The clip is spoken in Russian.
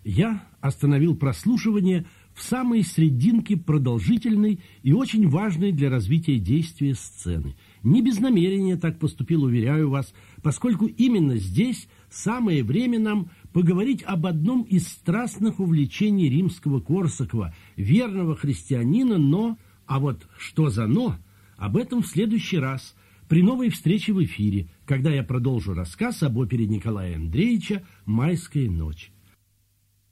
Я остановил прослушивание в самой срединке продолжительной и очень важной для развития действия сцены. Не без намерения так поступил, уверяю вас, поскольку именно здесь самое время нам поговорить об одном из страстных увлечений Римского-Корсакова, верного христианина, но... А вот что за «но», об этом в следующий раз, при новой встрече в эфире, когда я продолжу рассказ об опере Николая Андреевича «Майская ночь».